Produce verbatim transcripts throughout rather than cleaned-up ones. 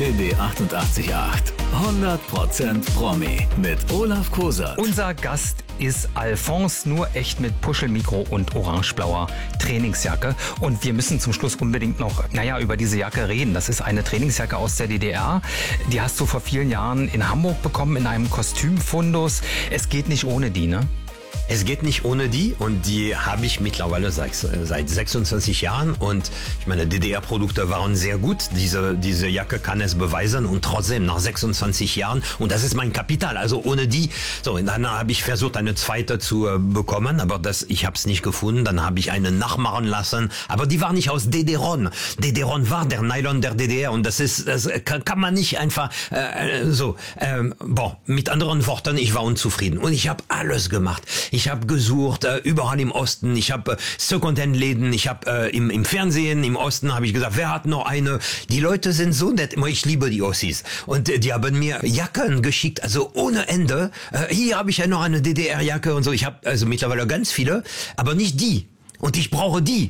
W D achtundachtzig Komma acht. hundert Prozent Promi mit Olaf Kosert. Unser Gast ist Alphonse, nur echt mit Puschelmikro und orangeblauer Trainingsjacke. Und wir müssen zum Schluss unbedingt noch, naja, über diese Jacke reden. Das ist eine Trainingsjacke aus der D D R. Die hast du vor vielen Jahren in Hamburg bekommen, in einem Kostümfundus. Es geht nicht ohne die, ne? Es geht nicht ohne die, und die habe ich mittlerweile seit, seit sechsundzwanzig Jahren, und ich meine, D D R-Produkte waren sehr gut. Diese, diese Jacke kann es beweisen, und trotzdem nach sechsundzwanzig Jahren, und das ist mein Kapital, also ohne die. So, und dann habe ich versucht, eine zweite zu äh, bekommen, aber das, ich habe es nicht gefunden. Dann habe ich eine nachmachen lassen, aber die war nicht aus D D R. D D R war der Nylon der D D R, und das ist, das kann, kann man nicht einfach äh, so. Ähm, bon, mit anderen Worten, ich war unzufrieden, und ich habe alles gemacht. Ich habe gesucht, äh, überall im Osten. Ich habe äh, Secondhand-Läden. Ich habe äh, im, im Fernsehen, im Osten habe ich gesagt, wer hat noch eine? Die Leute sind so nett. Ich liebe die Ossis. Und äh, die haben mir Jacken geschickt, also ohne Ende. Äh, hier habe ich ja noch eine D D R-Jacke und so. Ich habe also mittlerweile ganz viele, aber nicht die. Und ich brauche die.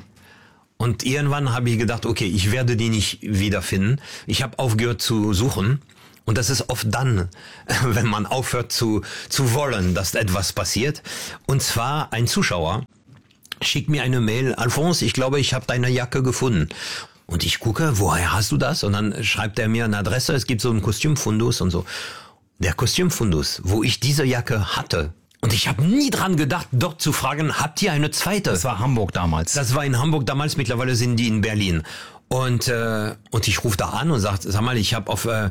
Und irgendwann habe ich gedacht, okay, ich werde die nicht wiederfinden. Ich habe aufgehört zu suchen. Und das ist oft dann, wenn man aufhört zu, zu wollen, dass etwas passiert. Und zwar ein Zuschauer schickt mir eine Mail: Alphonse, ich glaube, ich habe deine Jacke gefunden. Und ich gucke, woher hast du das? Und dann schreibt er mir eine Adresse, es gibt so einen Kostümfundus und so. Der Kostümfundus, wo ich diese Jacke hatte. Und ich habe nie dran gedacht, dort zu fragen, habt ihr eine zweite? Das war Hamburg damals. Das war in Hamburg damals, mittlerweile sind die in Berlin. Und äh, und ich rufe da an und sage, sag mal, ich habe auf äh,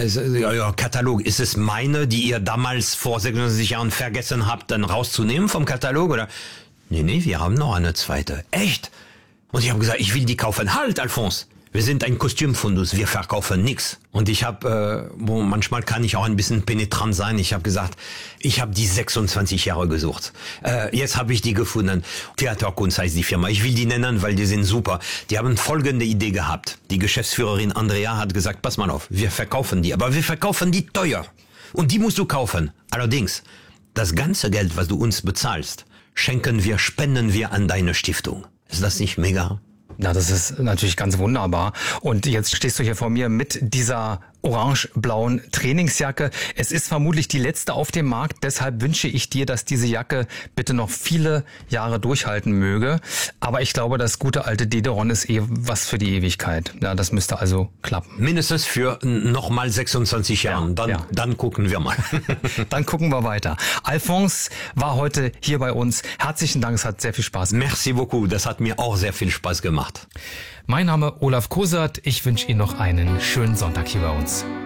euer Katalog, ist es meine, die ihr damals vor sechsundzwanzig Jahren vergessen habt, dann rauszunehmen vom Katalog? Oder? Nee, nee, wir haben noch eine zweite. Echt? Und ich habe gesagt, ich will die kaufen. Halt, Alphonse! Wir sind ein Kostümfundus, wir verkaufen nix. Und ich habe, äh, wo manchmal kann ich auch ein bisschen penetrant sein, ich habe gesagt, ich habe die sechsundzwanzig Jahre gesucht. Äh, jetzt habe ich die gefunden. Theaterkunst heißt die Firma. Ich will die nennen, weil die sind super. Die haben folgende Idee gehabt. Die Geschäftsführerin Andrea hat gesagt, pass mal auf, wir verkaufen die, aber wir verkaufen die teuer. Und die musst du kaufen. Allerdings, das ganze Geld, was du uns bezahlst, schenken wir, spenden wir an deine Stiftung. Ist das nicht mega? Ja, das ist natürlich ganz wunderbar. Und jetzt stehst du hier vor mir mit dieser orange-blauen Trainingsjacke. Es ist vermutlich die letzte auf dem Markt. Deshalb wünsche ich dir, dass diese Jacke bitte noch viele Jahre durchhalten möge. Aber ich glaube, das gute alte D D R ist eh was für die Ewigkeit. Ja, das müsste also klappen. Mindestens für nochmal sechsundzwanzig Jahren. Dann, ja. dann gucken wir mal. Dann gucken wir weiter. Alphonse war heute hier bei uns. Herzlichen Dank, es hat sehr viel Spaß gemacht. Merci beaucoup, das hat mir auch sehr viel Spaß gemacht. Mein Name Olaf Kosert. Ich wünsche Ihnen noch einen schönen Sonntag hier bei uns.